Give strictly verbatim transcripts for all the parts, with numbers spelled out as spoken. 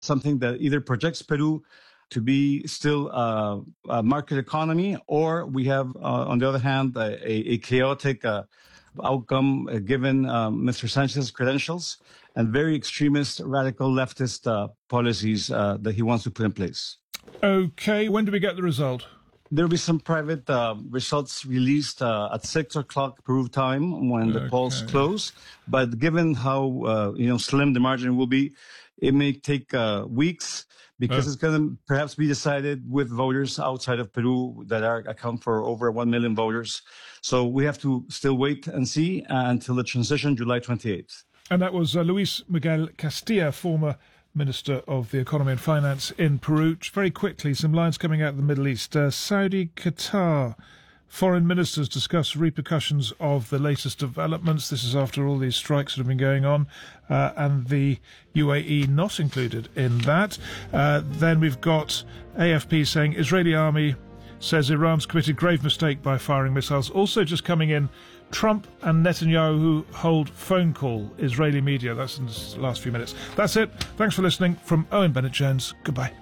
something that either projects Peru to be still uh, a market economy, or we have, uh, on the other hand, a, a chaotic uh, outcome uh, given um, Mister Sanchez's credentials and very extremist, radical leftist uh, policies uh, that he wants to put in place. Okay, when do we get the result? There will be some private uh, results released uh, at six o'clock Peru time when the Okay. polls close. But given how uh, you know slim the margin will be, it may take uh, weeks because Oh. it's going to perhaps be decided with voters outside of Peru that are account for over one million voters. So we have to still wait and see uh, until the transition, July twenty-eighth. And that was uh, Luis Miguel Castilla, former Minister of the Economy and Finance in Peru. Very quickly, some lines coming out of the Middle East. Uh, Saudi, Qatar, foreign ministers discuss repercussions of the latest developments. This is after all these strikes that have been going on, uh, and the U A E not included in that. Uh, then we've got A F P saying Israeli army says Iran's committed grave mistake by firing missiles. Also just coming in, Trump and Netanyahu hold phone call, Israeli media. That's in the last few minutes. That's it. Thanks for listening. From Owen Bennett-Jones, goodbye.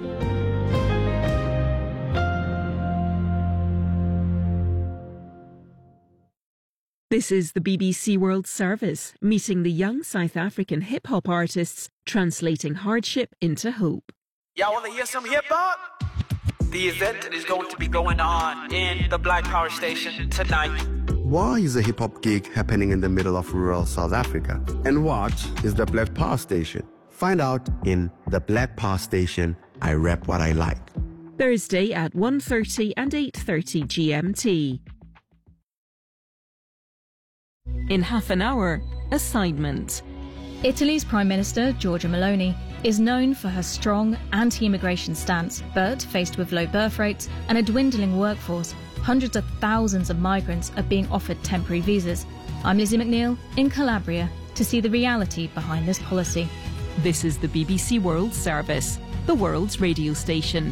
This is the B B C World Service, meeting the young South African hip-hop artists, translating hardship into hope. Y'all want to hear some hip-hop? The event is going to be going on in the Black Power Station tonight. Why is a hip-hop gig happening in the middle of rural South Africa? And what is the Black Power Station? Find out in the Black Power Station, I Rap What I Like. Thursday at one thirty and eight thirty G M T. In half an hour, assignment. Italy's Prime Minister, Giorgia Meloni, is known for her strong anti-immigration stance, but faced with low birth rates and a dwindling workforce, hundreds of thousands of migrants are being offered temporary visas. I'm Lizzie McNeil in Calabria to see the reality behind this policy. This is the B B C World Service, the world's radio station.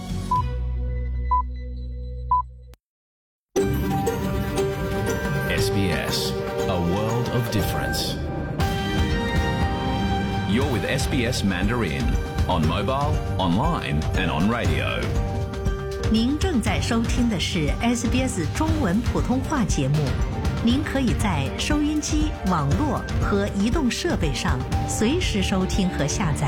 S B S, a world of difference. You're with S B S Mandarin on mobile, online and on radio. 您正在收听的是 S B S 中文普通话节目。您可以在收音机、网络和移动设备上随时收听和下载。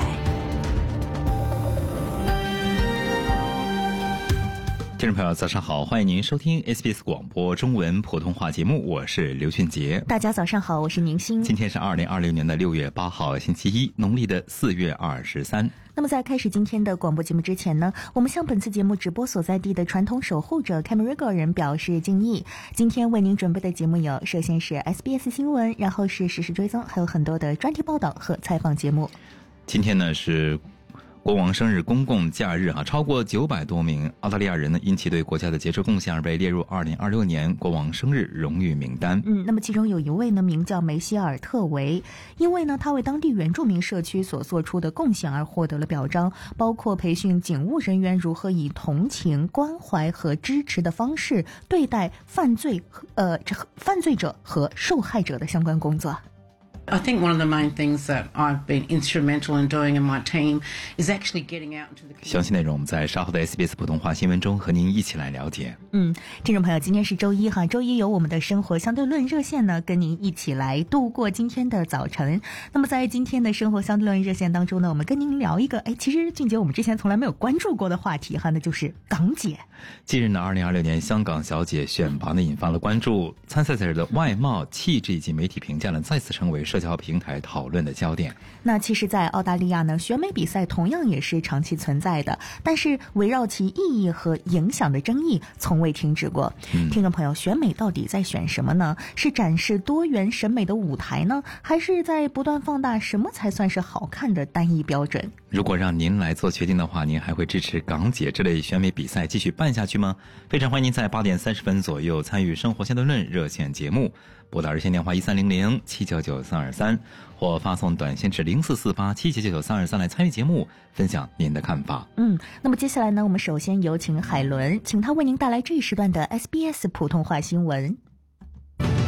听众朋友早上好，欢迎您收听 S B S 广播中文普通话节目，我是刘俊杰。 大家早上好，我是宁欣。 今天是二零二六年的六月八号星期一，农历的四月二十三。 那么在开始今天的广播节目之前呢，我们向本次节目直播所在地的传统守护者 Camerigo 人表示敬意。今天为您准备的节目有，首先是 S B S 新闻，然后是时事追踪，还有很多的专题报道和采访节目。 今天呢是国王生日公共假日啊，超过九百多名澳大利亚人呢，因其对国家的杰出贡献而被列入二零二六年国王生日荣誉名单。 嗯，那么其中有一位呢，名叫梅西尔特维，因为呢他为当地原住民社区所做出的贡献而获得了表彰，包括培训警务人员如何以同情、关怀和支持的方式对待犯罪呃这犯罪者和受害者的相关工作。 I think one of the main things that I've been instrumental in doing in my team is actually getting out into the community. 详细内容我们在稍后的 S B S 普通话新闻中和您一起来了解。 嗯，听众朋友，今天是周一哈，周一有我们的生活相对论热线呢，跟您一起来度过今天的早晨。那么在今天的生活相对论热线当中呢，我们跟您聊一个，哎，其实俊杰我们之前从来没有关注过的话题哈，那就是港姐。 近日呢，二零二六年香港小姐选拔呢引发了关注，参赛者的外貌、气质以及媒体评价呢，再次成为社交平台讨论的焦点。 那其实在澳大利亚呢，选美比赛同样也是长期存在的，但是围绕其意义和影响的争议从未停止过。嗯、听众朋友，选美到底在选什么呢？是展示多元审美的舞台呢，还是在不断放大什么才算是好看的单一标准？ 如果让您来做决定的话，您还会支持港姐这类选美比赛继续办下去吗？非常欢迎您在八点三十分左右参与生活相对论热线节目，拨打热线电话一三零零七九九三二三，或发送短信至零四四八七九九三二三来参与节目，分享您的看法。 嗯，那么接下来呢，我们首先有请海伦，请他为您带来这一时段的 S B S 普通话新闻。